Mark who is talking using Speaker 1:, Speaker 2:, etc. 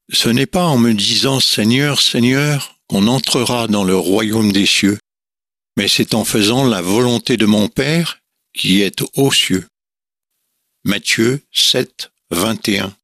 Speaker 1: Ce n'est pas en me disant « Seigneur, Seigneur » qu'on entrera dans le royaume des cieux, mais c'est en faisant la volonté de mon Père qui est aux cieux. Matthieu 7, 21.